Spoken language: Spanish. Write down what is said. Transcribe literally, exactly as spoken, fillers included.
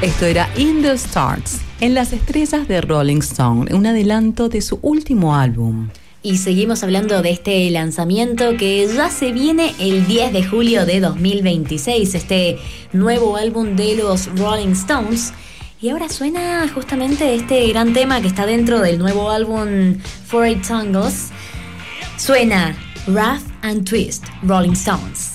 Esto era In the Stars, en las estrellas de Rolling Stone, un adelanto de su último álbum. Y seguimos hablando de este lanzamiento que ya se viene el diez de julio de dos mil veintiséis, este nuevo álbum de los Rolling Stones. Y ahora suena justamente este gran tema que está dentro del nuevo álbum For Eight Tangos. Suena Wrath and Twist, Rolling Stones.